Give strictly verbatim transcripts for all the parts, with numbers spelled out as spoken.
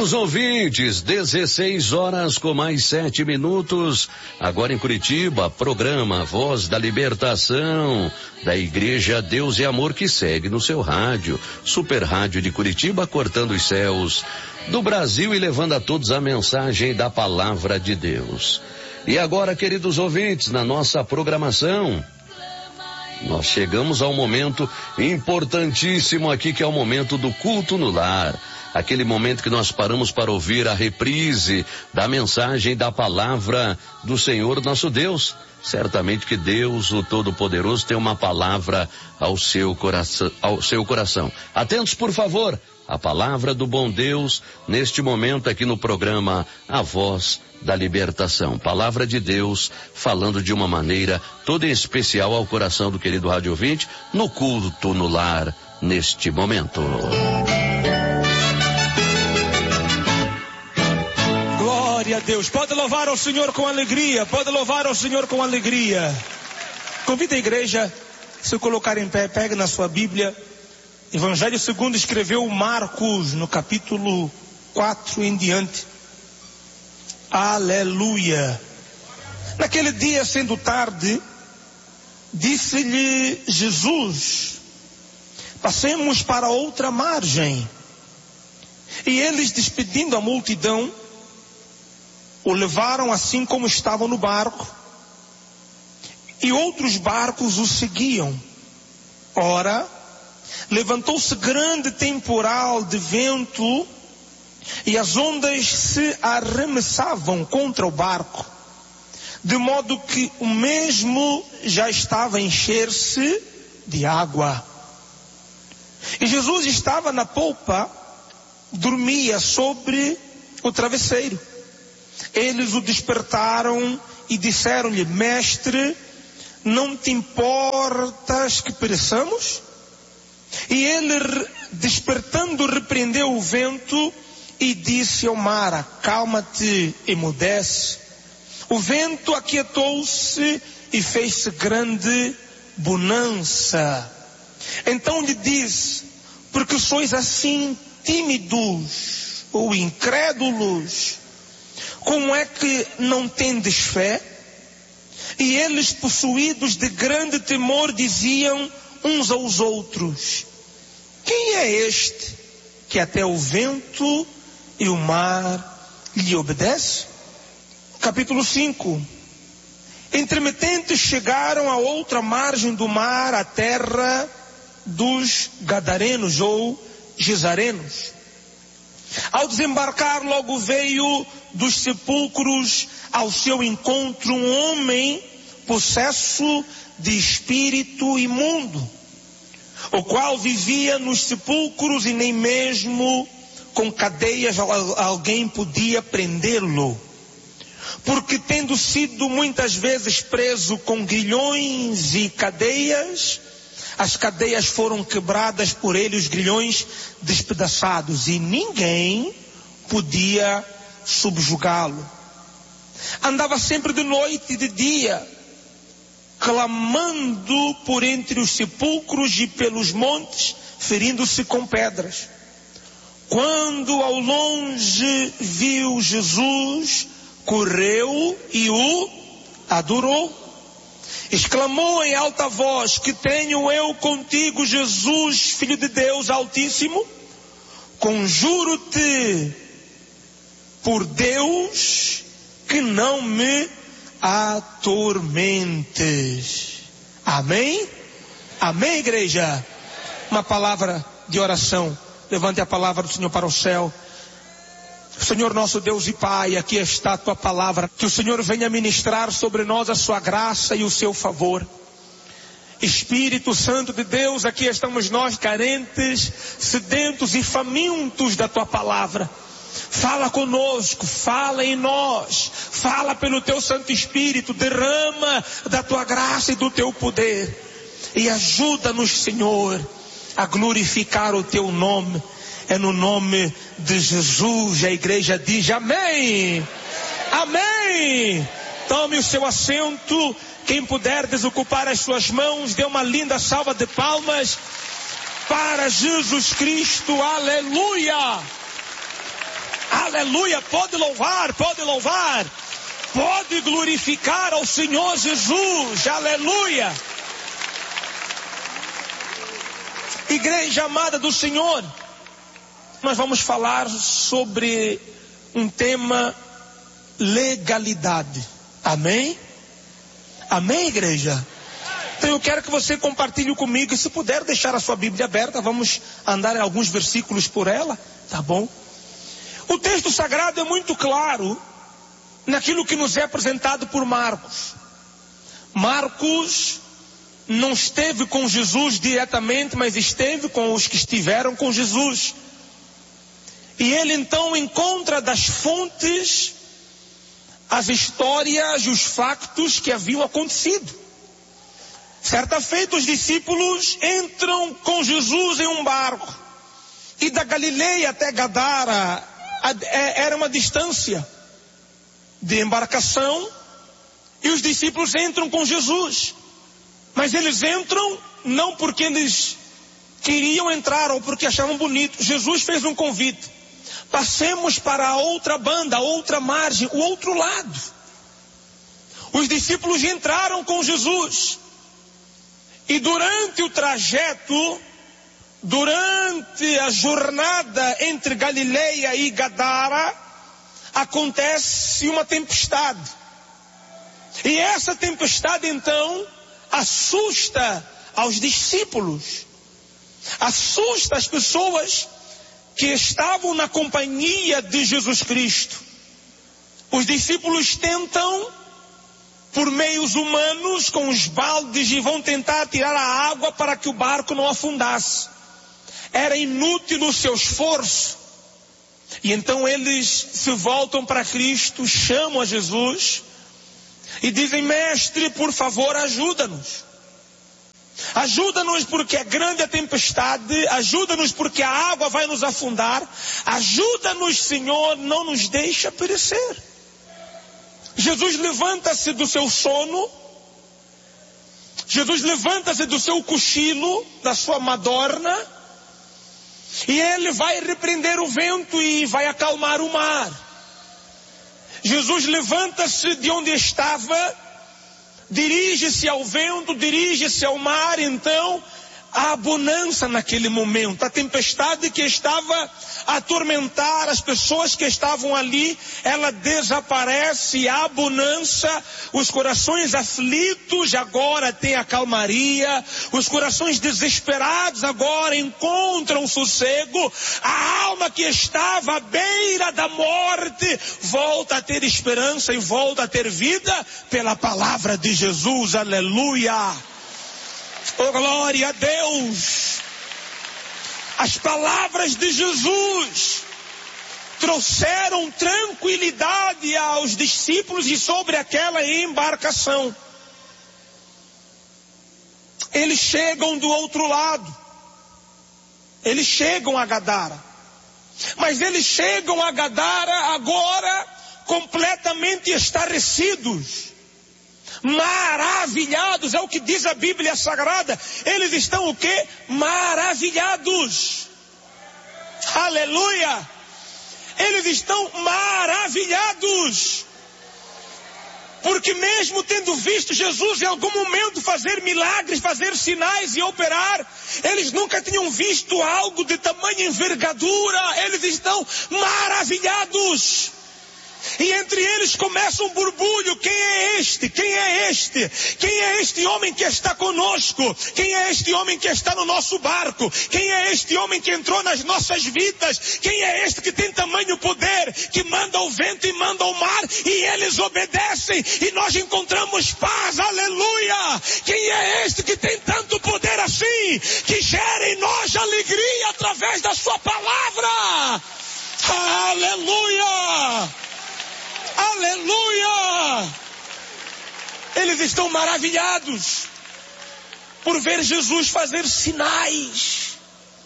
Queridos ouvintes, dezesseis horas com mais sete minutos, agora em Curitiba, programa Voz da Libertação, da Igreja Deus e Amor, que segue no seu rádio, Super Rádio de Curitiba, cortando os céus do Brasil e levando a todos a mensagem da Palavra de Deus. E agora, queridos ouvintes, na nossa programação, nós chegamos ao momento importantíssimo aqui, que é o momento do culto no lar. Aquele momento que nós paramos para ouvir a reprise da mensagem da palavra do Senhor nosso Deus. Certamente que Deus, o Todo-Poderoso, tem uma palavra ao seu coração, ao seu coração. Atentos, por favor, a palavra do bom Deus neste momento aqui no programa A Voz da Libertação. Palavra de Deus falando de uma maneira toda especial ao coração do querido rádio ouvinte no culto no lar neste momento. Glória a Deus. Pode louvar ao Senhor com alegria. Pode louvar ao Senhor com alegria. Convido a igreja a se colocar em pé. Pegue na sua Bíblia. Evangelho segundo escreveu Marcos, no capítulo quatro em diante. Aleluia. Naquele dia, sendo tarde, disse-lhe Jesus: passemos para outra margem. E eles, despedindo a multidão, o levaram assim como estavam no barco, e outros barcos o seguiam. Ora, levantou-se grande temporal de vento, e as ondas se arremessavam contra o barco, de modo que o mesmo já estava a encher-se de água. E Jesus estava na polpa, dormia sobre o travesseiro. Eles o despertaram e disseram-lhe: Mestre, não te importas que pereçamos? E ele, despertando, repreendeu o vento e disse ao mar: acalma-te, emudece. O vento aquietou-se e fez-se grande bonança. Então lhe disse: porque sois assim tímidos ou incrédulos? Como é que não tendes fé? E eles, possuídos de grande temor, diziam uns aos outros: quem é este que até o vento e o mar lhe obedece? Capítulo cinco. Entremetentes chegaram a outra margem do mar, a terra dos Gadarenos ou Gesarenos. Ao desembarcar, logo veio dos sepulcros ao seu encontro um homem possesso de espírito imundo, o qual vivia nos sepulcros e nem mesmo com cadeias alguém podia prendê-lo, porque tendo sido muitas vezes preso com grilhões e cadeias, as cadeias foram quebradas por ele, os grilhões despedaçados, e ninguém podia subjugá-lo. Andava sempre de noite e de dia, clamando por entre os sepulcros e pelos montes, ferindo-se com pedras. Quando ao longe viu Jesus, correu e o adorou. Exclamou em alta voz: que tenho eu contigo, Jesus, Filho de Deus Altíssimo? Conjuro-te por Deus que não me atormentes. Amém? Amém, igreja? Uma palavra de oração. Levante a palavra do Senhor para o céu. Senhor nosso Deus e Pai, aqui está a tua palavra. Que o Senhor venha ministrar sobre nós a sua graça e o seu favor. Espírito Santo de Deus, aqui estamos nós carentes, sedentos e famintos da tua palavra. Fala conosco, fala em nós, fala pelo teu Santo Espírito, derrama da tua graça e do teu poder. E ajuda-nos, Senhor, a glorificar o teu nome. É no nome de Jesus, a igreja diz amém. Amém. Tome o seu assento. Quem puder desocupar as suas mãos, dê uma linda salva de palmas para Jesus Cristo. Aleluia. Aleluia, pode louvar, pode louvar. Pode glorificar ao Senhor Jesus. Aleluia. Igreja amada do Senhor, nós vamos falar sobre um tema: legalidade. Amém? Amém, igreja? Então eu quero que você compartilhe comigo, e se puder deixar a sua Bíblia aberta, vamos andar em alguns versículos por ela, tá bom? O texto sagrado é muito claro naquilo que nos é apresentado por Marcos. Marcos não esteve com Jesus diretamente, mas esteve com os que estiveram com Jesus. E ele então encontra das fontes as histórias e os factos que haviam acontecido. Certa feita, os discípulos entram com Jesus em um barco. E da Galileia até Gadara era uma distância de embarcação. E os discípulos entram com Jesus. Mas eles entram não porque eles queriam entrar ou porque achavam bonito. Jesus fez um convite: passemos para a outra banda, a outra margem, o outro lado. Os discípulos entraram com Jesus. E durante o trajeto, durante a jornada entre Galileia e Gadara, acontece uma tempestade. E essa tempestade então assusta aos discípulos, assusta as pessoas que estavam na companhia de Jesus Cristo. Os discípulos tentam, por meios humanos, com os baldes, e vão tentar tirar a água para que o barco não afundasse. Era inútil o seu esforço. E então eles se voltam para Cristo, chamam a Jesus e dizem: mestre, por favor, ajuda-nos. Ajuda-nos porque é grande a tempestade, ajuda-nos porque a água vai nos afundar, ajuda-nos, Senhor, não nos deixa perecer. Jesus levanta-se do seu sono, Jesus levanta-se do seu cochilo, da sua madorna, e ele vai repreender o vento e vai acalmar o mar. Jesus levanta-se de onde estava, dirige-se ao vento, dirige-se ao mar. Então há bonança naquele momento. A tempestade que estava a atormentar as pessoas que estavam ali, ela desaparece. Há bonança. Os corações aflitos agora têm a calmaria. Os corações desesperados agora encontram sossego. A alma que estava à beira da morte volta a ter esperança e volta a ter vida pela palavra de Jesus. Aleluia! Oh, glória a Deus! As palavras de Jesus trouxeram tranquilidade aos discípulos e sobre aquela embarcação. Eles chegam do outro lado. Eles chegam a Gadara. Mas eles chegam a Gadara agora completamente estarrecidos, maravilhados. É o que diz a Bíblia Sagrada. Eles estão o quê? Maravilhados. Aleluia! Eles estão maravilhados. Porque mesmo tendo visto Jesus em algum momento fazer milagres, fazer sinais e operar, eles nunca tinham visto algo de tamanha envergadura. Eles estão maravilhados. E entre eles começa um burbulho: quem é este? Quem é este? Quem é este homem que está conosco? Quem é este homem que está no nosso barco? Quem é este homem que entrou nas nossas vidas? Quem é este que tem tamanho poder, que manda o vento e manda o mar, e eles obedecem, e nós encontramos paz? Aleluia! Quem é este que tem tanto poder assim, que gera em nós alegria através da sua palavra? Aleluia! Aleluia! Eles estão maravilhados por ver Jesus fazer sinais.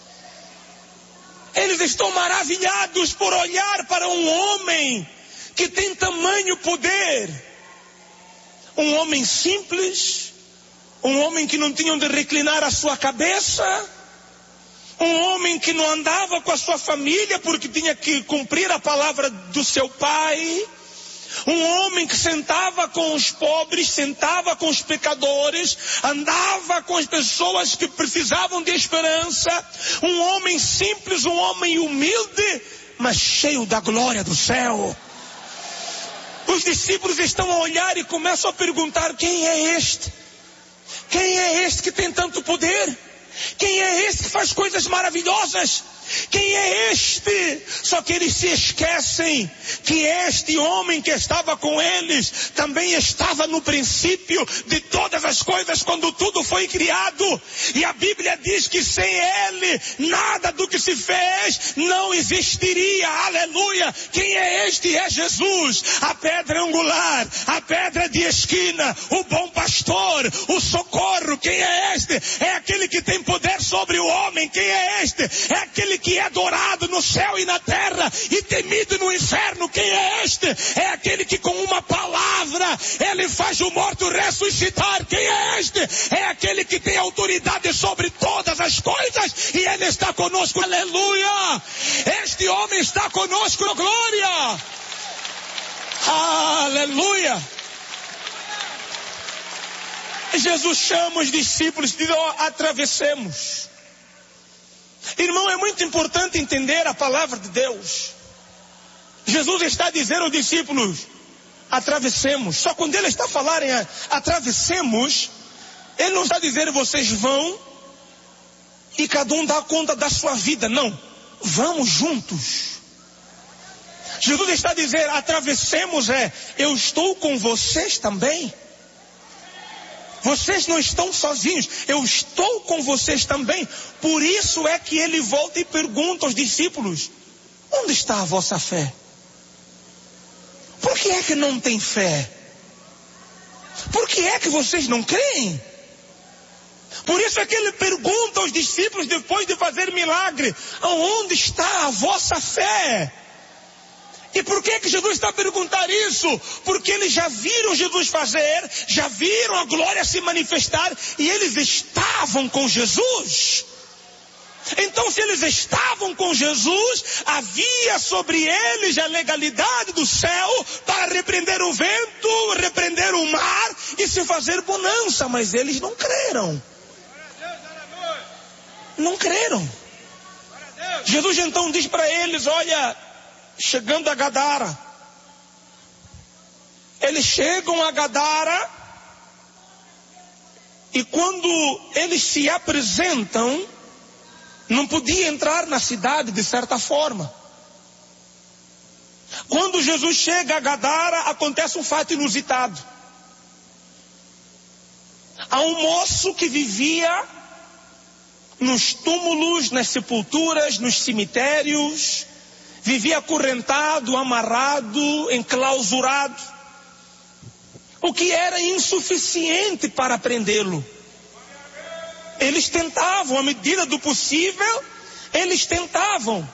Eles estão maravilhados por olhar para um homem que tem tamanho poder. Um homem simples, um homem que não tinha onde reclinar a sua cabeça, Um homem que não andava com a sua família porque tinha que cumprir a palavra do seu pai. Um homem que sentava com os pobres, sentava com os pecadores, andava com as pessoas que precisavam de esperança. Um homem simples, um homem humilde, mas cheio da glória do céu. Os discípulos estão a olhar e começam a perguntar: quem é este? Quem é este que tem tanto poder? Quem é este que faz coisas maravilhosas? Quem é este? Só que eles se esquecem que este homem que estava com eles também estava no princípio de todas as coisas, quando tudo foi criado. E a Bíblia diz que sem ele nada do que se fez não existiria. Aleluia! Quem é este? É Jesus, a pedra angular, a pedra de esquina, o bom pastor, o socorro. Quem é este? É aquele que tem poder sobre o homem. Quem é este? É aquele que é adorado no céu e na terra e temido no inferno. Quem é este? É aquele que com uma palavra ele faz o morto ressuscitar. Quem é este? É aquele que tem autoridade sobre todas as coisas e ele está conosco. Aleluia! Este homem está conosco. Glória! Aleluia! Jesus chama os discípulos e diz: oh, atravessemos. Irmão, é muito importante entender a palavra de Deus. Jesus está dizendo aos discípulos: atravessemos. Só quando ele está falando em atravessemos, ele não está dizendo vocês vão e cada um dá conta da sua vida. Não, vamos juntos. Jesus está dizendo atravessemos é: eu estou com vocês também. Vocês não estão sozinhos, eu estou com vocês também. Por isso é que ele volta e pergunta aos discípulos: onde está a vossa fé? Por que é que não tem fé? Por que é que vocês não creem? Por isso é que ele pergunta aos discípulos, depois de fazer milagre: aonde está a vossa fé? E por que que Jesus está a perguntar isso? Porque eles já viram Jesus fazer, já viram a glória se manifestar e eles estavam com Jesus. Então, se eles estavam com Jesus, havia sobre eles a legalidade do céu para repreender o vento, repreender o mar e se fazer bonança. Mas eles não creram. Não creram. Jesus então diz para eles: olha, chegando a Gadara, eles chegam a Gadara e quando eles se apresentam, não podia entrar na cidade de certa forma. Quando Jesus chega a Gadara, acontece um fato inusitado. Há um moço que vivia nos túmulos, nas sepulturas, nos cemitérios, vivia acorrentado, amarrado, enclausurado, o que era insuficiente para prendê-lo. Eles tentavam, à medida do possível, eles tentavam.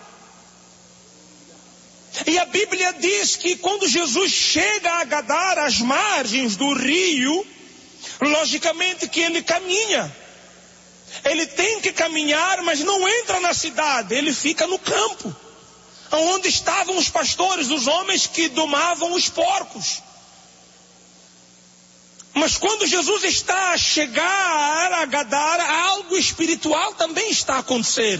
E a Bíblia diz que quando Jesus chega a Gadara, às margens do rio, logicamente que ele caminha. Ele tem que caminhar, mas não entra na cidade, ele fica no campo, onde estavam os pastores, os homens que domavam os porcos. Mas quando Jesus está a chegar a Gadara, algo espiritual também está a acontecer.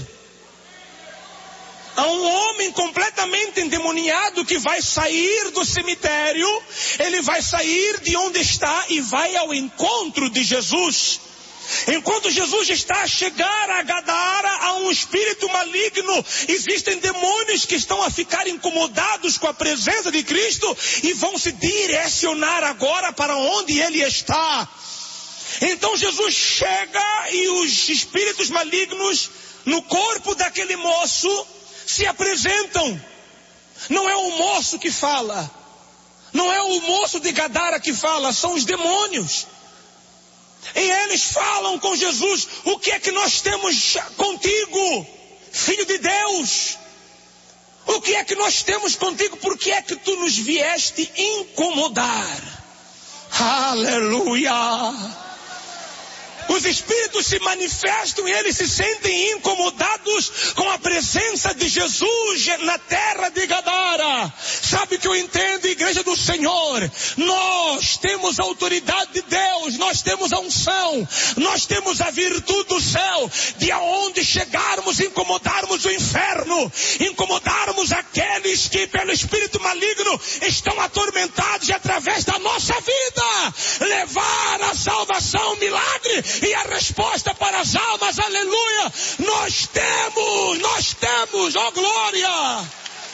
Há um homem completamente endemoniado que vai sair do cemitério, ele vai sair de onde está e vai ao encontro de Jesus. Enquanto Jesus está a chegar a Gadara, há um espírito maligno, existem demônios que estão a ficar incomodados com a presença de Cristo e vão se direcionar agora para onde ele está. Então Jesus chega e os espíritos malignos no corpo daquele moço se apresentam. Não é o moço que fala, não é o moço de Gadara que fala, são os demônios. E eles falam com Jesus: o que é que nós temos contigo, Filho de Deus? O que é que nós temos contigo? Por que é que tu nos vieste incomodar? Aleluia! Os espíritos se manifestam e eles se sentem incomodados com a presença de Jesus na terra de Gadara. Sabe o que eu entendo, igreja do Senhor? Nós temos a autoridade de Deus, nós temos a unção, nós temos a virtude do céu, de aonde chegarmos, incomodarmos o inferno, incomodarmos aqueles que pelo espírito maligno estão atormentados e através da nossa vida levar a salvação, milagre e a resposta para as almas, aleluia. Nós temos, nós temos, ó glória.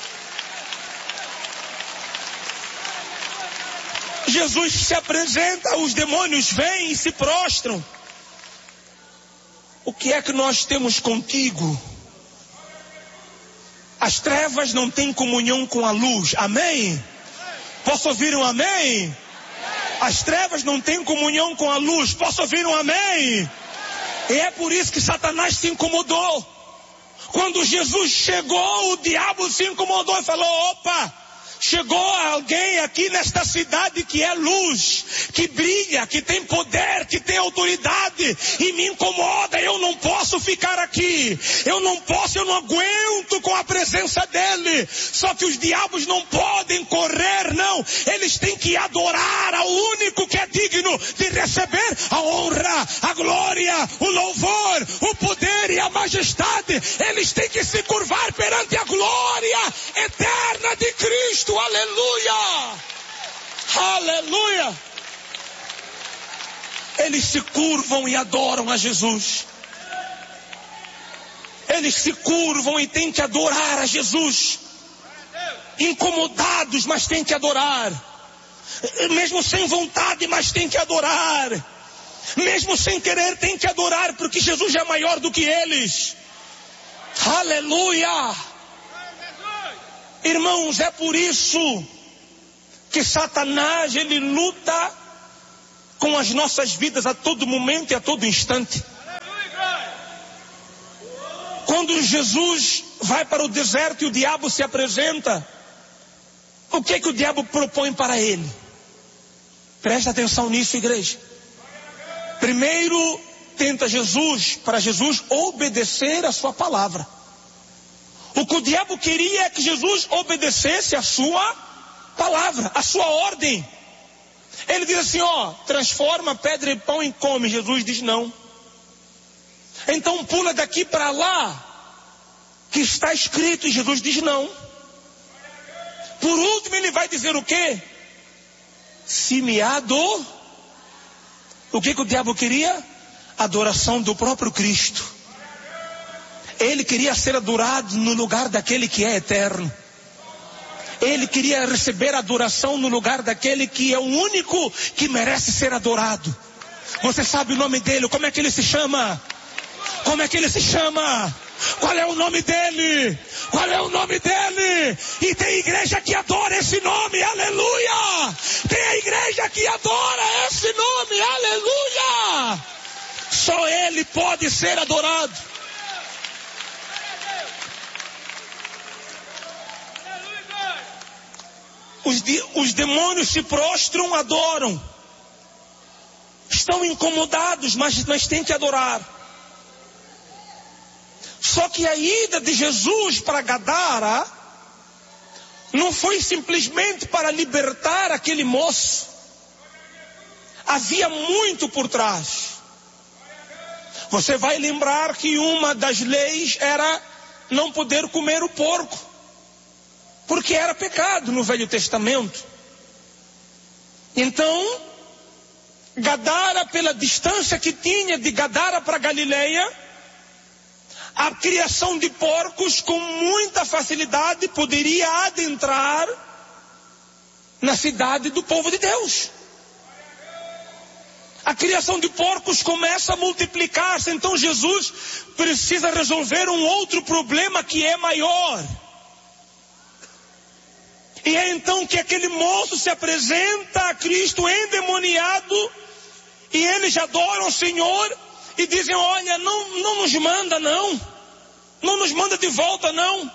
Jesus se apresenta, os demônios vêm e se prostram. O que é que nós temos contigo? As trevas não têm comunhão com a luz, amém? Posso ouvir um amém? As trevas não têm comunhão com a luz, posso ouvir um amém? E é por isso que Satanás se incomodou. Quando Jesus chegou, o diabo se incomodou e falou: opa, chegou alguém aqui nesta cidade que é luz, que brilha, que tem poder, que tem autoridade, e me incomoda. Eu não posso ficar aqui, eu não posso, eu não aguento com a presença dele. Só que os diabos não podem correr, não, eles têm que adorar ao único que é digno de receber a honra, a glória, o louvor, o poder e a majestade. Eles têm que se curvar perante a glória eterna de Cristo. Aleluia! Aleluia! Eles se curvam e adoram a Jesus. Eles se curvam e têm que adorar a Jesus. Incomodados, mas têm que adorar. Mesmo sem vontade, mas têm que adorar. Mesmo sem querer, têm que adorar, porque Jesus é maior do que eles. Aleluia! Irmãos, é por isso que Satanás, ele luta com as nossas vidas a todo momento e a todo instante. Quando Jesus vai para o deserto e o diabo se apresenta, o que é que o diabo propõe para ele? Presta atenção nisso, igreja. Primeiro, tenta Jesus, para Jesus obedecer a sua palavra. O que o diabo queria é que Jesus obedecesse a sua palavra, a sua ordem. Ele diz assim, ó, transforma pedra em pão e come. Jesus diz não. Então pula daqui para lá, que está escrito, e Jesus diz não. Por último ele vai dizer o quê? Se me ador. O que que o diabo queria? Adoração do próprio Cristo. Ele queria ser adorado no lugar daquele que é eterno. Ele queria receber adoração no lugar daquele que é o único que merece ser adorado. Você sabe o nome dele? Como é que ele se chama? Como é que ele se chama? Qual é o nome dele? Qual é o nome dele? E tem igreja que adora esse nome, aleluia! Tem a igreja que adora esse nome, aleluia! Só ele pode ser adorado. Os, de, os demônios se prostram, adoram. Estão incomodados, mas, mas têm que adorar. Só que a ida de Jesus para Gadara não foi simplesmente para libertar aquele moço. Havia muito por trás. Você vai lembrar que uma das leis era não poder comer o porco. Porque era pecado no Velho Testamento. Então, Gadara, pela distância que tinha de Gadara para Galileia, a criação de porcos com muita facilidade poderia adentrar na cidade do povo de Deus. A criação de porcos começa a multiplicar-se, então Jesus precisa resolver um outro problema que é maior. E é então que aquele moço se apresenta a Cristo endemoniado, e eles adoram o Senhor e dizem, olha, não, não nos manda não, não nos manda de volta não,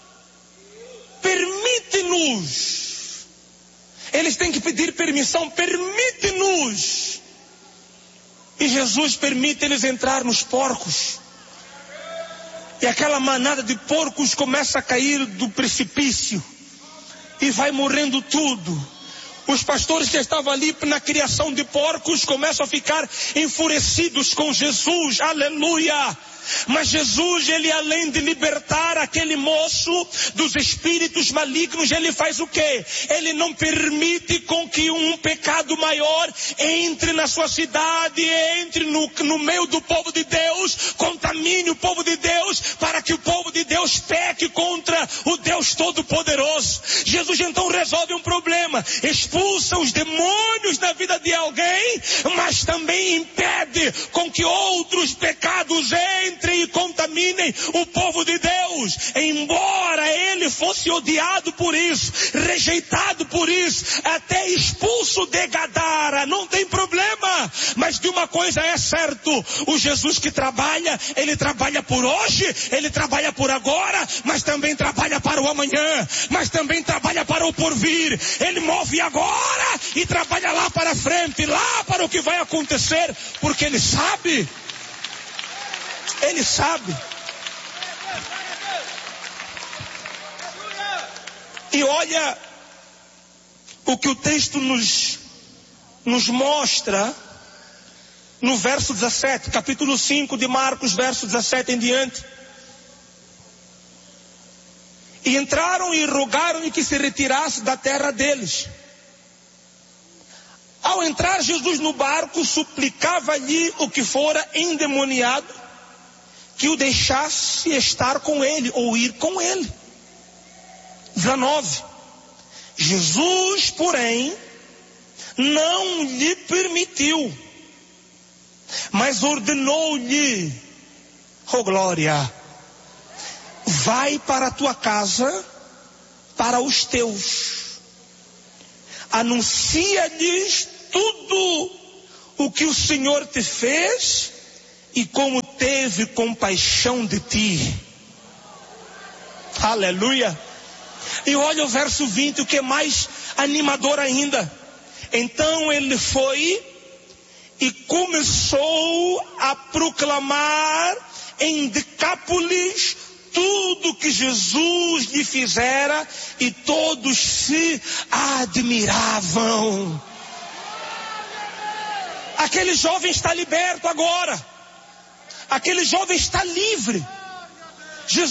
permite-nos. Eles têm que pedir permissão, permite-nos E Jesus permite eles entrar nos porcos. E aquela manada de porcos começa a cair do precipício. E vai morrendo tudo. Os pastores que estavam ali na criação de porcos começam a ficar enfurecidos com Jesus. Aleluia! Mas Jesus, ele além de libertar aquele moço dos espíritos malignos, ele faz o quê? Ele não permite com que um pecado maior entre na sua cidade, entre no, no meio do povo de Deus, contamine o povo de Deus, para que o povo de Deus peque contra o Deus Todo-Poderoso. Jesus então resolve um problema, expulsa os demônios da vida de alguém, mas também impede com que outros pecados entrem e contaminem o povo de Deus. Embora ele fosse odiado por isso, rejeitado por isso, até expulso de Gadara, não tem problema. Mas de uma coisa é certo, o Jesus que trabalha, ele trabalha por hoje, ele trabalha por agora, mas também trabalha para o amanhã, mas também trabalha para o porvir. Ele move agora e trabalha lá para frente, lá para o que vai acontecer, porque ele sabe. Ele sabe. E olha o que o texto nos, nos mostra no verso dezessete, capítulo cinco de Marcos, verso dezessete em diante. E entraram e rogaram-lhe que se retirasse da terra deles. Ao entrar Jesus no barco, suplicava-lhe o que fora endemoniado que o deixasse estar com ele, ou ir com ele. dezenove. Jesus, porém, não lhe permitiu, mas ordenou-lhe, oh glória, vai para a tua casa, para os teus, anuncia-lhes tudo o que o Senhor te fez, e como teve compaixão de ti. Aleluia. E olha o verso vinte, o que é mais animador ainda. Então ele foi e começou a proclamar em Decápolis tudo que Jesus lhe fizera, e todos se admiravam. Aquele jovem está liberto agora. Aquele jovem está livre.